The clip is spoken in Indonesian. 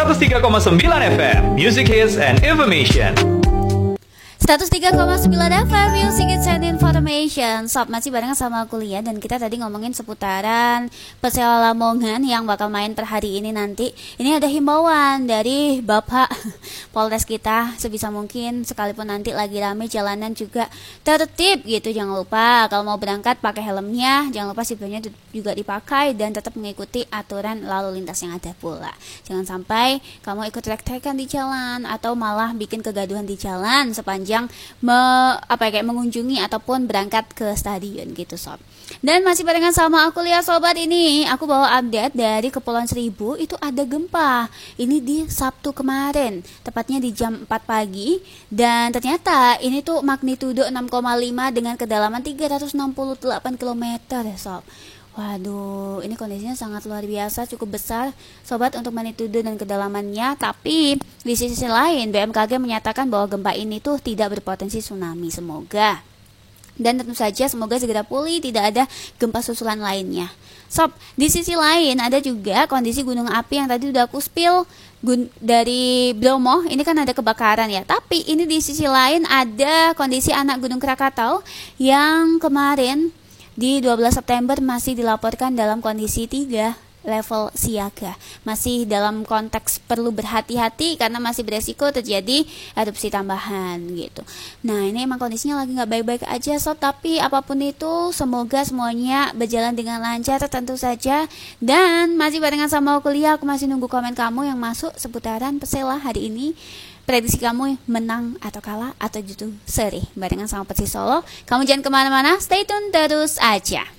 103,9 FM, Music Hits and Information. 103,9 FM Music Hits and Information. Sob, masih barengan sama kuliah. Dan kita tadi ngomongin seputaran Persela Lamongan yang bakal main per hari ini nanti. Ini ada himbauan dari Bapak Polres kita, sebisa mungkin sekalipun nanti lagi rame jalanan juga tertib gitu. Jangan lupa kalau mau berangkat pakai helmnya, jangan lupa seatbeltnya juga dipakai dan tetap mengikuti aturan lalu lintas yang ada pula. Jangan sampai kamu ikut trek-trekan di jalan atau malah bikin kegaduhan di jalan sepanjang mengunjungi ataupun berangkat ke stadion gitu sob. Dan masih barengan sama aku lihat sobat, ini aku bawa update dari Kepulauan Seribu. Itu ada gempa ini di Sabtu kemarin, tepatnya di jam 4 pagi. Dan ternyata ini tuh magnitudo 6,5 dengan kedalaman 368 km ya sob. Waduh, ini kondisinya sangat luar biasa, cukup besar sobat untuk magnitudo dan kedalamannya. Tapi di sisi lain BMKG menyatakan bahwa gempa ini tuh tidak berpotensi tsunami, semoga. Dan tentu saja semoga segera pulih, tidak ada gempa susulan lainnya. Sob, di sisi lain ada juga kondisi gunung api yang tadi udah aku spill dari Bromo. Ini kan ada kebakaran ya, tapi ini di sisi lain ada kondisi anak Gunung Krakatau yang kemarin di 12 September masih dilaporkan dalam kondisi 3 level siaga. Masih dalam konteks perlu berhati-hati karena masih beresiko terjadi erupsi tambahan gitu. Nah, ini emang kondisinya lagi gak baik-baik aja sob, tapi apapun itu semoga semuanya berjalan dengan lancar tentu saja. Dan masih barengan sama kuliah, aku masih nunggu komen kamu yang masuk seputaran Persela hari ini. Prediksi kamu menang atau kalah atau justru seri barengan sama Persis Solo. Kamu jangan kemana-mana, stay tune terus aja.